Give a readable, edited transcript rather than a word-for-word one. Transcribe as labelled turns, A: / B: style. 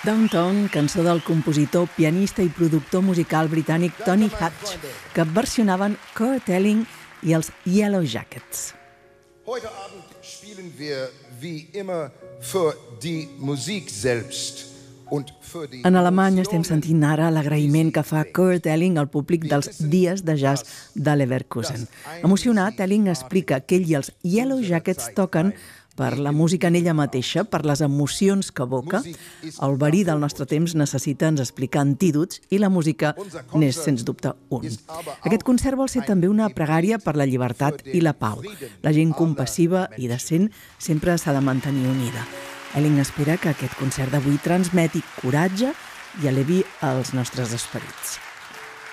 A: Downtown, cançó del compositor, pianista i productor musical britànic Tony Hatch, que versionaven Kurt Elling i els Yellow Jackets.
B: Heute Abend spielen wir wie immer für die Musik selbst und für die.
A: En alemany estem sentint ara l'agraïment que fa Kurt Elling al públic dels Dies de Jazz de Leverkusen. Emocionat, Elling explica que ell i els Yellow Jackets toquen per la música en ella mateixa, per les emocions que evoca. El verí del nostre temps necessita, ens explica, antídots i la música n'és, sens dubte, un. Aquest concert vol ser també una pregària per la llibertat i la pau. La gent compassiva i decent sempre s'ha de mantenir unida. Elling espera que aquest concert d'avui transmeti coratge i elevi els nostres esperits.